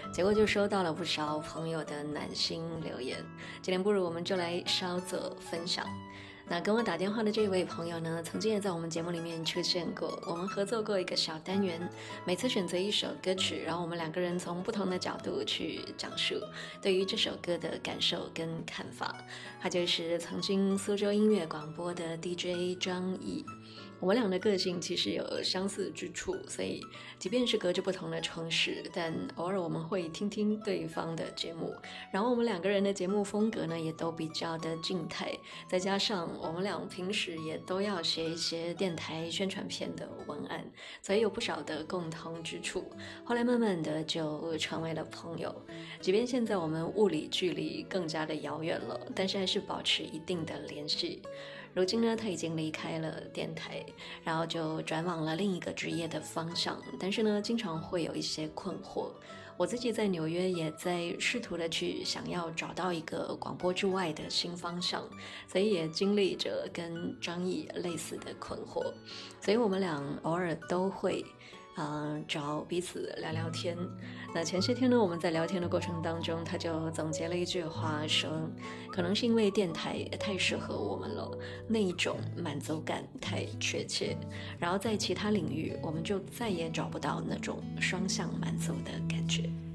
结果就收到了不少朋友的暖心留言。今天不如我们就来稍作分享。那跟我打电话的这位朋友呢，曾经也在我们节目里面出现过，我们合作过一个小单元，每次选择一首歌曲，然后我们两个人从不同的角度去讲述对于这首歌的感受跟看法。他就是曾经苏州音乐广播的 DJ 张毅。我们俩的个性其实有相似之处，所以即便是隔着不同的城市，但偶尔我们会听听对方的节目。然后我们两个人的节目风格呢，也都比较的静态，再加上我们俩平时也都要写一些电台宣传片的文案，所以有不少的共同之处。后来慢慢的就成为了朋友，即便现在我们物理距离更加的遥远了，但是还是保持一定的联系。如今呢，他已经离开了电台，然后就转往了另一个职业的方向，但是呢，经常会有一些困惑。我自己在纽约也在试图的去想要找到一个广播之外的新方向，所以也经历着跟张毅类似的困惑，所以我们俩偶尔都会找彼此聊聊天。那前些天呢，我们在聊天的过程当中，他就总结了一句话说，可能是因为电台太适合我们了，那一种满足感太确切，然后在其他领域我们就再也找不到那种双向满足的感觉。